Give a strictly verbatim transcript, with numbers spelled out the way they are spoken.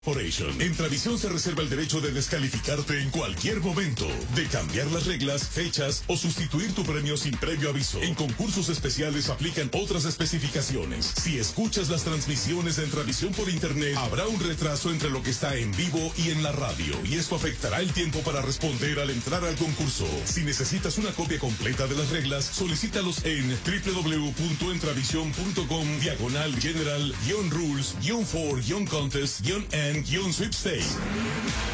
Corporation. En Tradición se reserva el derecho de descalificarte en cualquier momento, de cambiar las reglas, fechas o sustituir tu premio sin previo aviso. En concursos especiales aplican otras especificaciones. Si escuchas las transmisiones en Tradición por internet, habrá un retraso entre lo que está en vivo y en la radio, y esto afectará el tiempo para responder al entrar al concurso. Si necesitas una copia completa de las reglas, solicítalos en w w w punto entradición punto com diagonal general guión rules guión for guión contest guión and guión sweepstakes.